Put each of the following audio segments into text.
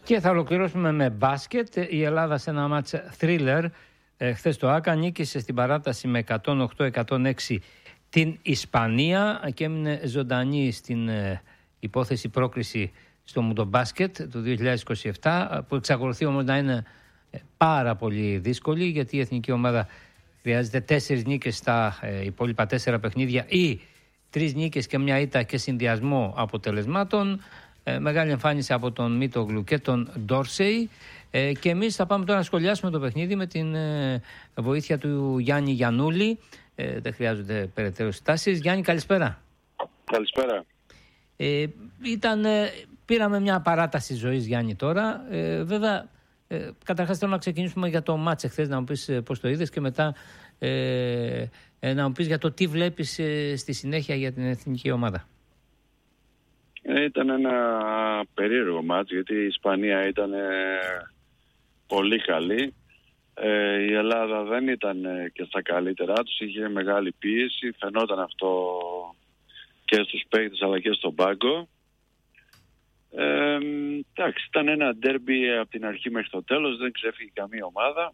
Και θα ολοκληρώσουμε με μπάσκετ. Η Ελλάδα σε ένα μάτς thriller. Χθες το ΆΚΑ νίκησε στην παράταση με 108-106 την Ισπανία και έμεινε ζωντανή στην υπόθεση πρόκριση στο μουντομπάσκετ του 2027, που εξακολουθεί όμως να είναι πάρα πολύ δύσκολη, γιατί η εθνική ομάδα χρειάζεται 4 νίκες στα υπόλοιπα 4 παιχνίδια ή 3 νίκες και μια ήττα και συνδυασμό αποτελεσμάτων. Μεγάλη εμφάνιση από τον Μίτογλου και τον Ντόρσεϊ. Και εμείς θα πάμε τώρα να σχολιάσουμε το παιχνίδι με την βοήθεια του Γιάννη Γιαννούλη. Δεν χρειάζονται περαιτέρω συστάσεις. Γιάννη, καλησπέρα. Καλησπέρα. Πήραμε μια παράταση ζωής, Γιάννη, τώρα. Βέβαια, καταρχάς θέλω να ξεκινήσουμε για το μάτς εχθές, να μου πεις πώς το είδες και μετά να μου πεις για το τι βλέπεις στη συνέχεια για την εθνική ομάδα. Ήταν ένα περίεργο μάτς, γιατί η Ισπανία ήταν πολύ καλή. Η Ελλάδα δεν ήταν και στα καλύτερά τους, είχε μεγάλη πίεση, φαινόταν αυτό και στους παίκτες αλλά και στον πάγκο. Εντάξει, ήταν ένα ντέρμπι από την αρχή μέχρι το τέλος, δεν ξέφυγε καμία ομάδα.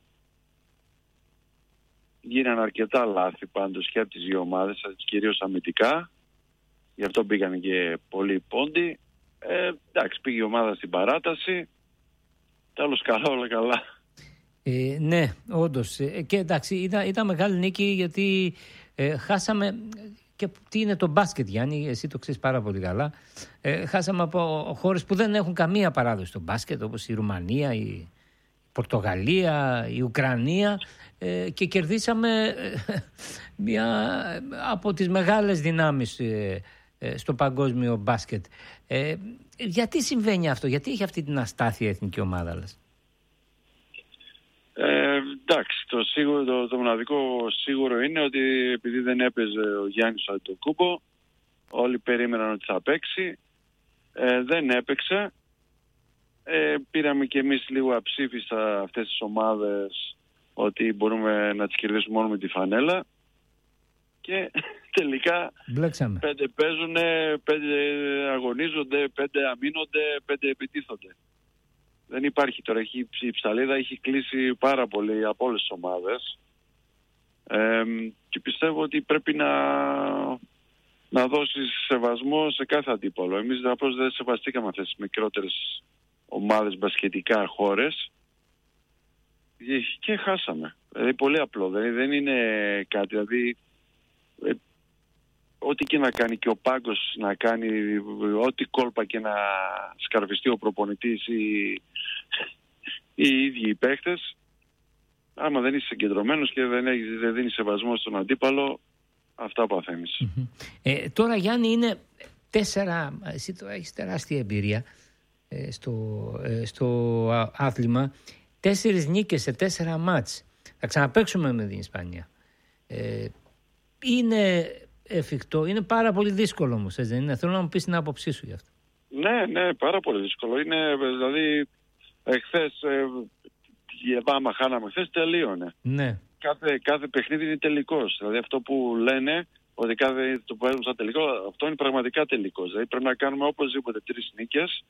Γίνανε αρκετά λάθη πάντως και από τις δύο ομάδες, κυρίως αμυντικά. Γι' αυτό πήγαν και πολλοί πόντοι. Εντάξει, πήγε η ομάδα στην παράταση. Τέλος καλά, όλα καλά. Ναι, όντως. Και εντάξει, ήταν μεγάλη νίκη, γιατί χάσαμε. Και τι είναι το μπάσκετ, Γιάννη, εσύ το ξέρεις πάρα πολύ καλά. Χάσαμε από χώρες που δεν έχουν καμία παράδοση στο μπάσκετ, όπως η Ρουμανία, η Πορτογαλία, η Ουκρανία, και κερδίσαμε μια από τις μεγάλες δυνάμεις στο παγκόσμιο μπάσκετ. Γιατί συμβαίνει αυτό, γιατί έχει αυτή την αστάθεια η εθνική ομάδα, λες? Εντάξει, το μοναδικό σίγουρο είναι ότι επειδή δεν έπαιζε ο Γιάννης Αντετοκούνμπο, όλοι περίμεναν ότι θα παίξει, δεν έπαιξε. Πήραμε και εμείς λίγο αψήφιστα αυτές τις ομάδες ότι μπορούμε να τις κερδίσουμε μόνο με τη φανέλα, και τελικά μπλέξαμε. 5 παίζουν, 5 αγωνίζονται, 5 αμήνονται, 5 επιτίθονται. Δεν υπάρχει τώρα, η ψαλίδα έχει κλείσει πάρα πολύ από όλες τις ομάδες, και πιστεύω ότι πρέπει να δώσεις σεβασμό σε κάθε αντίπολο. Εμείς απλώς δεν σεβαστήκαμε αυτές τις μικρότερες ομάδες μπασκετικά χώρες και χάσαμε. Δηλαδή πολύ απλό, δεν είναι κάτι, δηλαδή ό,τι και να κάνει και ο πάγκος να κάνει, ό,τι κόλπα και να σκαρφιστεί ο προπονητής ή οι ίδιοι οι παίχτες, άμα δεν είσαι συγκεντρωμένος και δεν δίνεις σεβασμό στον αντίπαλο, αυτά παθαίνεις. Τώρα, Γιάννη, είναι 4, εσύ το έχεις τεράστια εμπειρία στο άθλημα, 4 νίκες σε 4 μάτς. Θα ξαναπαίξουμε με την Ισπανία. Είναι εφικτό, είναι πάρα πολύ δύσκολο όμως, δεν είναι? Θέλω να μου πεις την άποψή σου γι' αυτό. Ναι, πάρα πολύ δύσκολο. Είναι, δηλαδή, εχθές, άμα χάναμε χθες, τελείωνε. Ναι. Κάθε παιχνίδι είναι τελικός. Δηλαδή αυτό που λένε, ότι κάθε το που έρθουν σαν τελικό, αυτό είναι πραγματικά τελικός. Δηλαδή πρέπει να κάνουμε οπωσδήποτε 3 νίκες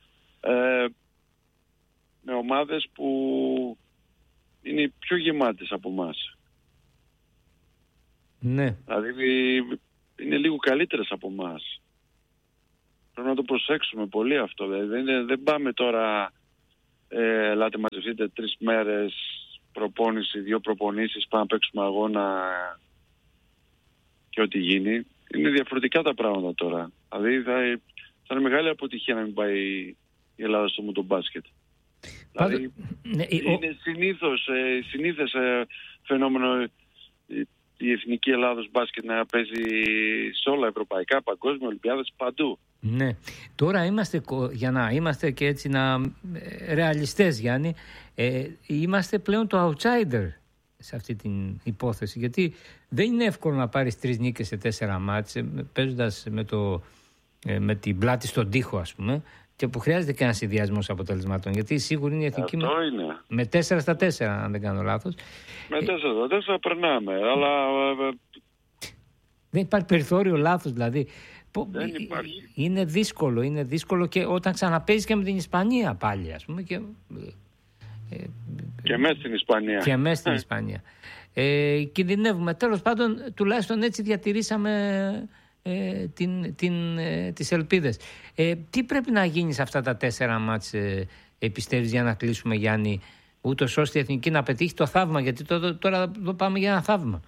με ομάδες που είναι πιο γεμάτες από εμάς. Ναι. Δηλαδή είναι λίγο καλύτερες από εμάς. Πρέπει να το προσέξουμε πολύ αυτό. Δηλαδή δεν πάμε τώρα, ελάτε μαζευτείτε 3 μέρες προπόνηση, 2 προπονήσεις, πάμε να παίξουμε αγώνα και ό,τι γίνει. Είναι διαφορετικά τα πράγματα τώρα. Δηλαδή θα είναι μεγάλη αποτυχία να μην πάει η Ελλάδα στο μουντομπάσκετ. Δηλαδή είναι συνήθες φαινόμενο η εθνική Ελλάδος μπάσκετ να παίζει σε όλα ευρωπαϊκά, παγκόσμια, Ολυμπιάδες, παντού. Ναι. Τώρα για να είμαστε και έτσι ρεαλιστές, Γιάννη, είμαστε πλέον το outsider σε αυτή την υπόθεση, γιατί δεν είναι εύκολο να πάρεις 3 νίκες σε 4 μάτς, παίζοντας με την πλάτη στον τοίχο, ας πούμε, και που χρειάζεται και ένα συνδυασμός αποτελεσμάτων, γιατί σίγουρα είναι η εθνική με 4 στα 4, αν δεν κάνω λάθος. Με 4 στα 4 περνάμε, αλλά δεν υπάρχει περιθώριο λάθος, δηλαδή Δεν υπάρχει. Είναι δύσκολο και όταν ξαναπέζεις και με την Ισπανία πάλι, ας πούμε. Και μέσα στην Ισπανία. Και μέσα στην Ισπανία. Κινδυνεύουμε. Τέλος πάντων, τουλάχιστον έτσι διατηρήσαμε τις ελπίδες. Τι πρέπει να γίνει σε αυτά τα 4 μάτς, πιστεύεις, για να κλείσουμε, Γιάννη, ούτως ώστε η Εθνική να πετύχει το θαύμα? Γιατί τώρα εδώ πάμε για ένα θαύμα.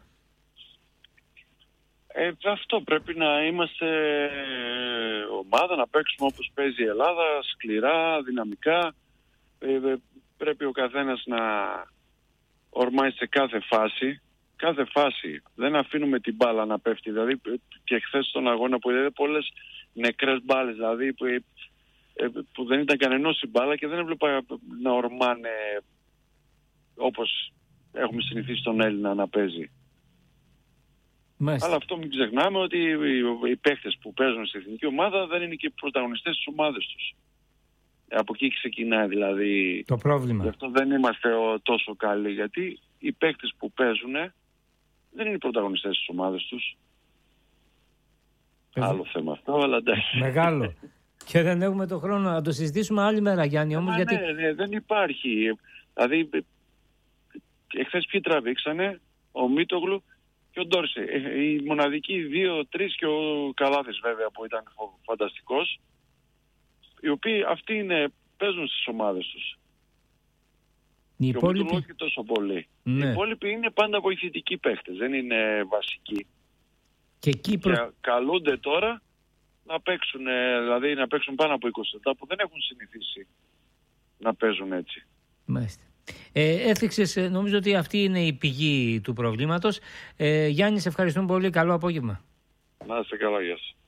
Αυτό πρέπει να είμαστε ομάδα, να παίξουμε όπως παίζει η Ελλάδα, σκληρά, δυναμικά. Πρέπει ο καθένας να ορμάει σε κάθε φάση. Δεν αφήνουμε την μπάλα να πέφτει. Δηλαδή και χθες στον αγώνα που είδατε πολλές νεκρές μπάλες, δηλαδή που δεν ήταν κανενός η μπάλα και δεν έβλεπα να ορμάνε όπως έχουμε συνηθίσει τον Έλληνα να παίζει. Μάλιστα. Αλλά αυτό μην ξεχνάμε, ότι οι παίχτες που παίζουν στην εθνική ομάδα δεν είναι και οι πρωταγωνιστές της ομάδας τους. Από εκεί ξεκινάει δηλαδή το πρόβλημα. Γι' αυτό δεν είμαστε τόσο καλοί, γιατί οι παίχτες που παίζουν δεν είναι οι πρωταγωνιστές της ομάδας τους. Άλλο θέμα αυτό, αλλά εντάξει. Μεγάλο. Και δεν έχουμε το χρόνο να το συζητήσουμε άλλη μέρα, Γιάννη, όμως. Γιατί... Ναι, δεν υπάρχει. Δηλαδή, εχθές ποιοι τραβήξανε, ο Μίτογλου και ο Ντόρσε. Οι μοναδικοί 2-3 και ο Καλάθης βέβαια που ήταν φανταστικός, οι οποίοι αυτοί παίζουν στις ομάδες τους. Οι υπόλοιποι... όχι τόσο πολύ. Ναι. Οι υπόλοιποι είναι πάντα βοηθητικοί παίχτες, δεν είναι βασικοί. Και καλούνται τώρα να παίξουν, δηλαδή να παίξουν πάνω από 20 λεπτά που δεν έχουν συνηθίσει να παίζουν έτσι. Μάλιστα. Έθιξες, νομίζω ότι αυτή είναι η πηγή του προβλήματος. Γιάννη, σε ευχαριστούμε πολύ. Καλό απόγευμα. Να είστε καλά, γεια σας.